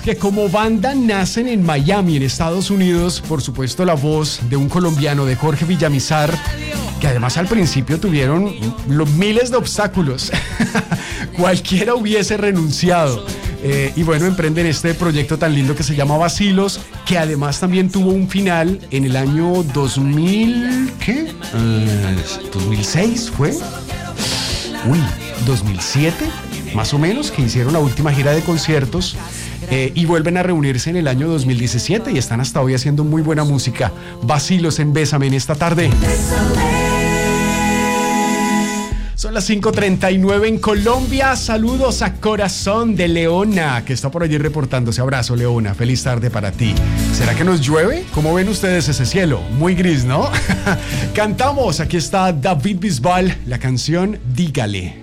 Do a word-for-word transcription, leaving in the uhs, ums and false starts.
que como banda nacen en Miami, en Estados Unidos. Por supuesto, la voz de un colombiano, de Jorge Villamizar, que además al principio tuvieron los miles de obstáculos. Cualquiera hubiese renunciado. Eh, y bueno, emprenden este proyecto tan lindo que se llama Vacilos, que además también tuvo un final en el año dos mil, ¿qué? Uh, ¿dos mil seis fue? Uy, ¿dos mil siete? Más o menos, que hicieron la última gira de conciertos. Eh, y vuelven a reunirse en el año dos mil diecisiete y están hasta hoy haciendo muy buena música. Vacilos en Bésame en esta tarde. Son las cinco treinta y nueve en Colombia. Saludos a Corazón de Leona, que está por allí reportándose. Abrazo, Leona. Feliz tarde para ti. ¿Será que nos llueve? ¿Cómo ven ustedes ese cielo? Muy gris, ¿no? Cantamos. Aquí está David Bisbal, la canción Dígale.